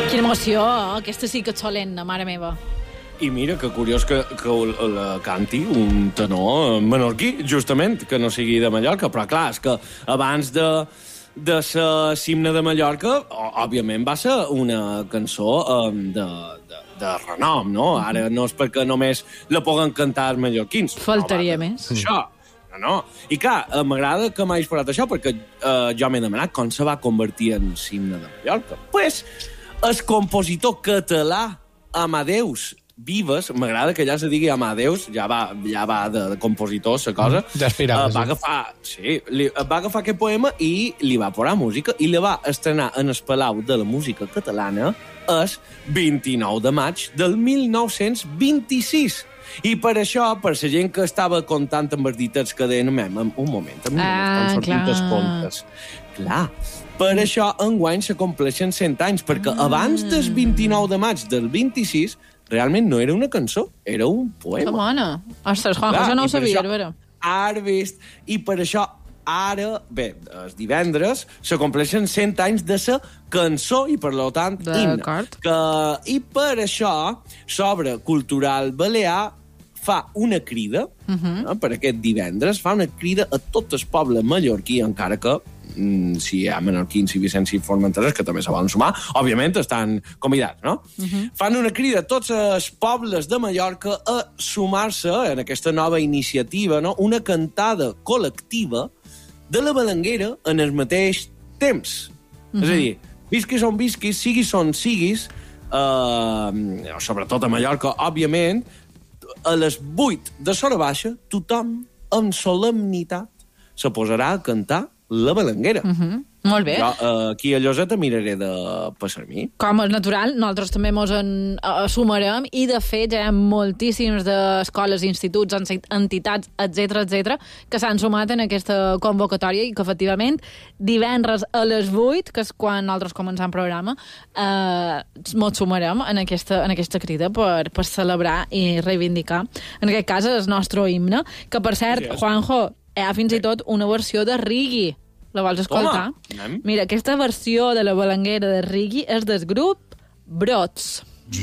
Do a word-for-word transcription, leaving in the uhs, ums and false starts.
Quina emoció, aquesta sí que és solemne, mare meva. I mira, que curiós que, que la canti un tenor menorquí, justament, que no sigui de Mallorca, però clar, és que abans de, de ser l'himne de Mallorca, òbviament va ser una cançó um, de, de, de renom, no? Ara no és perquè només la puguen cantar els mallorquins. Faltaria no, va, més. Això, no, no. I clar, m'agrada que m'hagis parlat això, perquè uh, jo m'he demanat com se va convertir en l'himne de Mallorca. Pues, el compositor català Amadeus Vives, m'agrada que ja se digui Amadeus, ja va, ja va de, de compositor, la cosa. Ja aspirava, uh, va agafar, sí, li, va agafar aquest poema i li va posar música i la va estrenar en el Palau de la Música Catalana el vint-i-nou de maig del mil nou-cents vint-i-sis. I per això, per la gent que estava comptant amb els ditets que deien, un moment, a mi ah, m'estan sortint els comptes. Clar, per això enguany se compleixen cent anys, perquè ah. abans del vint-i-nou de maig del vint-i-sis realment no era una cançó, era un poema. Que bona. Ostres, Juanjo, això no ho sabia, això, ara vist. I per això ara, bé, els divendres, se compleixen cent anys de sa cançó i, per tant, himne. Que, I per això, l'Obra Cultural Balear fa una crida, uh-huh. eh, per aquest divendres, fa una crida a tot el poble mallorquí, encara que mm, si hi ha menorquins i Vicenç i Formenteres, que també se volen sumar, òbviament estan convidats, no? Uh-huh. Fan una crida a tots els pobles de Mallorca a sumar-se en aquesta nova iniciativa, no? Una cantada col·lectiva de la Belenguera en el mateix temps. Uh-huh. És a dir, visquis on visquis, siguis on siguis, eh, sobretot a Mallorca, òbviament, a les vuit de l'hora baixa, tothom, amb solemnitat, se posarà a cantar la Belenguera. Uh-huh. Molt bé. Jo uh, aquí a Lloseta miraré de passar mi. Com és natural, nosaltres també mos en uh, sumarem i, de fet, ja hi ha moltíssims d'escoles, instituts, entitats, etcètera, etcètera, que s'han sumat en aquesta convocatòria i que, efectivament, divendres a les vuit, que és quan nosaltres començam programa, uh, mos sumarem en aquesta, en aquesta crida per, per celebrar i reivindicar, en aquest cas, el nostre himne, que, per cert, sí, Juanjo, hi ha fins i tot una versió de Rigui. La vols escoltar? Home, mira, aquesta versió de la Belenguera de Rigui és del grup Brots.